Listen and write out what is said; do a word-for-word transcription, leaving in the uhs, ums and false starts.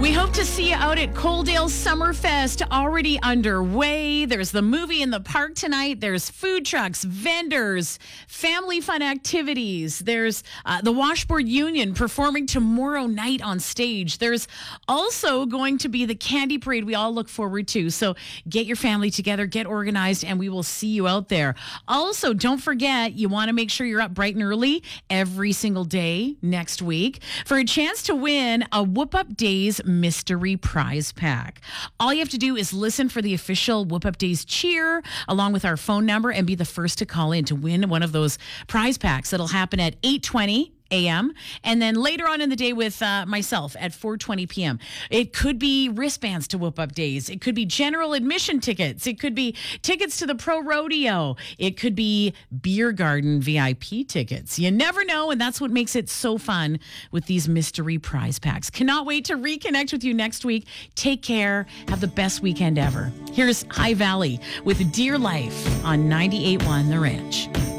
We hope to see you out at Coaldale Summerfest, already underway. There's the movie in the park tonight. There's food trucks, vendors, family fun activities. There's uh, the Washboard Union performing tomorrow night on stage. There's also going to be the Candy Parade we all look forward to. So get your family together, get organized, and we will see you out there. Also, don't forget, you want to make sure you're up bright and early every single day next week for a chance to win a Whoop Up Days mystery prize pack. All you have to do is listen for the official Whoop Up Days cheer along with our phone number and be the first to call in to win one of those prize packs. That'll happen at eight twenty a.m. and then later on in the day with uh, myself at four twenty p.m. It could be wristbands to Whoop Up Days. It could be general admission tickets. It could be tickets to the Pro Rodeo. It could be Beer Garden V I P tickets. You never know, and that's what makes it so fun with these mystery prize packs. Cannot wait to reconnect with you next week. Take care. Have the best weekend ever. Here's High Valley with Dear Life on ninety-eight point one The Ranch.